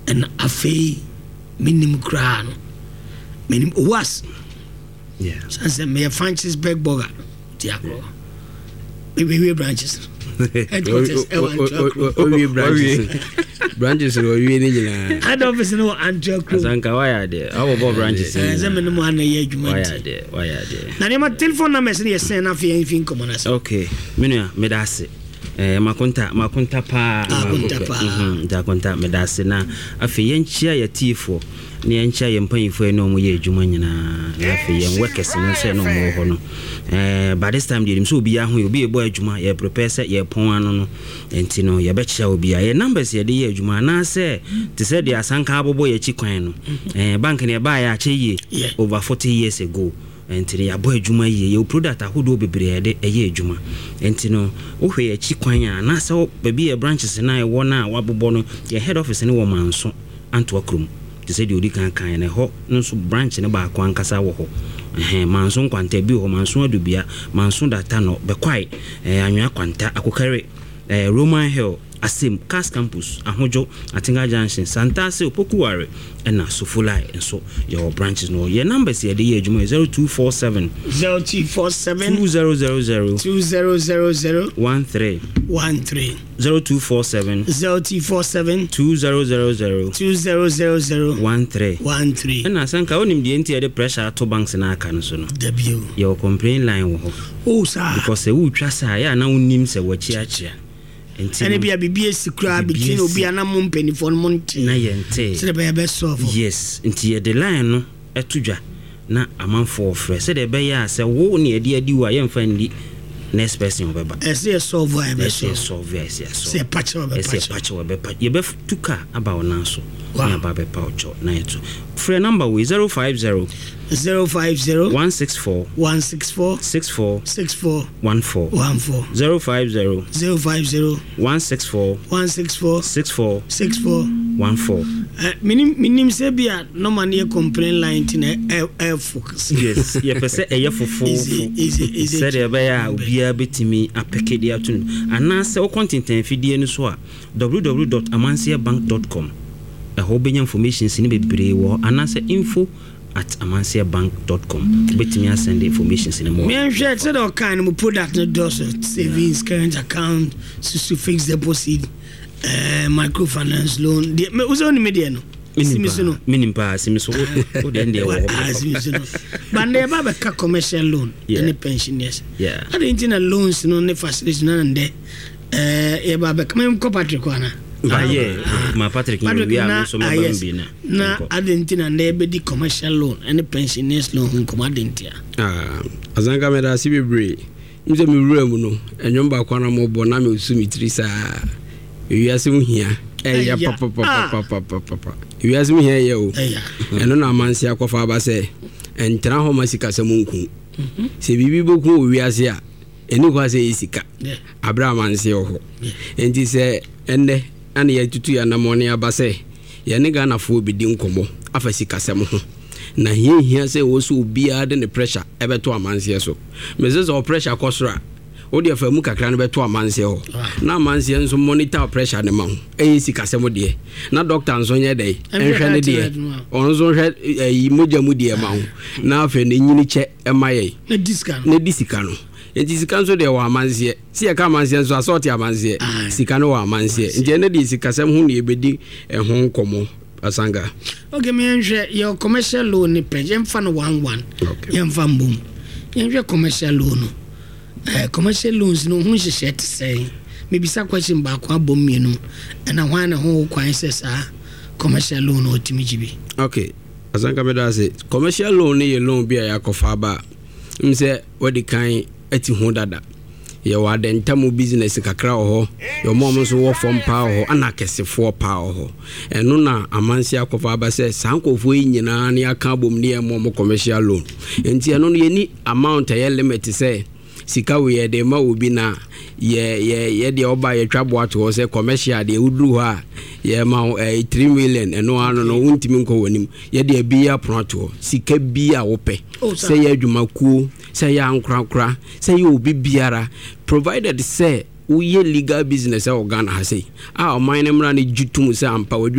and afi minim kra no minim was sanse me Francis Bergburger tiakro we branches headquarters branches are really in head office no Antioch Azanka why there our branches me no na ye adwuma why there na dem telephone number say send na fi fin common okay menua medase makonta pa makonta medase na afi yenchia ya tifo ni yenchia yempanyifo eno mu ye adwuma nyina na afi yen workers no say no mo ho no by this time dem so obi ahu obi ebo adwuma ye prepare say ye pon ano no enti no ye be chia obi ye numbers ye de ye adwuma na say te say de asanka abobo ye chi kwan no bank ne ba ya che ye over 40 years ago enti ya boy adwuma ye ye product ahodo bebre de eye adwuma enti no wo hwe ye chi kwan a na say baby ye branches na e wo na wabobo no ye head office ne wo manso Antwerp krum te say de odi kan ne ho nso branch ne ba kwa nkasa wo ho manso kwanta bi ho manso adubia manso data no be kwai anwa kwanta akokare Roman Hill Asim Cas Campus Ahojo Atinga Junction Santase Opokuware and Sofulai and so your branches no your numbers here the year 0247 0247 2000 2000 13 0247 0247 2000 13 and asanka onim the enti the pressure to banks na aka no so no debut your complaint line wo oh sir because e wo twa sa ya na unim se wo chia ene bia bibie sikra bitin obi anam mpanifo no monte na yente se de be solve yes nti the line no etudwa na amanfo ofre se de be ya se wo ne adi wa yemfa ndi next person obeba ese solve wa be solve se patch wa be patch ye be tuka aba ona so na ba be pa ocho na eto free number we 050 164 64 14 050 164 64 minim se bia no man ye complain line tin focus yes ye pese fofo said e be ya obia betimi apeke dia tun ana se o content fidie no so a www.amansiabank.com a whole big information sin be bre wo ana se info@amansiabank.com betimi send information sin more me share said all kind of product no does savings current account to fix deposit microfinance loan me was on media no minimpa simiso o de ndie wo simiso bande ba be ka commercial loan any pensioners yeah adintina loans no ne facilities na nde e ba be come ko Patrick ana ma Patrick we are so member na adintina na be di commercial loan any pensioners loan ko adintia azanga me da sibebre nze me wura mu no enwom ba kwa na mo bo na me usumi trisa wiase mu hia eya papa wiase mu hia ye o eno na amansi akofa ba se entra ho masika se munku se bibi boku wiase a eni kwa se isika abra amansi ho enti se enne ane ya tutu ya namoni abase ye ne Ghana fo bi di nkomo afa sika se mo ho na hia se wo so bia de ne pressure ebeto amansi so meze o pressure kosora odi afamu kakra no beto amanse ho na amanse nso monitor pressure ne ma ho sika semo de na doctor nso nye dey enhwe ne de onzo hwe moja mu de ma ho na afa ne nyini che emaye na disika no enti sika nso de wa amanse si ya ka amanse nso asoti amanse sika no wa amanse nje ne de sika sem ho ne ebedi ho nkomo asanga okay me enhwe your commercial loan ni page emfa no 11 yemfa mbum enhwe commercial loan commercial loans no hu hye te say maybe sa question ba kwa bomienu na hwan na ho kwan sesa commercial loan otimijibi okay azanka beda say commercial loan ye loan bia ya kofa ba mse wadi kan ati hu dada ye wade ntamu business kakra ho yo mom so wo fom pa ho ana kesefo pa ho eno na amansi akofa ba say sankofo nyina na aka bom ne mom commercial loan enti eno ye ni amount ye limit say sika we de ma obi na ye de oba ye twabo ato se commercial de udru ha ye ma 3 million eno ano no untimi nko wanim ye de bia proto sika bia wo pe se ye adwumakuo se ya ankrakra se ye obi biara provided say we legal business e organ ha say o mine mra na jutum se ampa